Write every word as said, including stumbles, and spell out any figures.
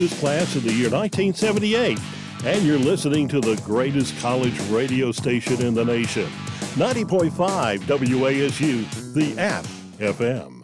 This class of the year nineteen seventy-eight, and you're listening to the greatest college radio station in the nation, ninety point five W A S U, the App F M.